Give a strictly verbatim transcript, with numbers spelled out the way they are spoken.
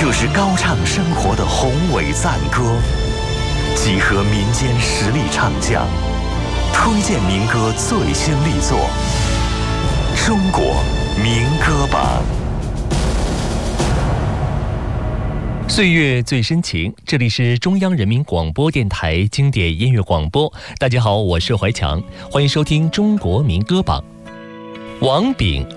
这是高唱生活的宏伟赞歌，集合民间实力唱将，推荐民歌最新力作，中国民歌榜。 岁月最深情，这里是中央人民广播电台经典音乐广播。大家好，我是怀强，欢迎收听中国民歌榜。王炳